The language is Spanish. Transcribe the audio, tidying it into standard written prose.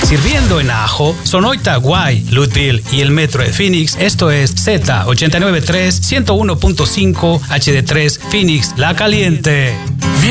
Sirviendo en Ajo, Sonoita, Guay, Louisville y el Metro de Phoenix. Esto es Z893 101.5 HD3 Phoenix La Caliente.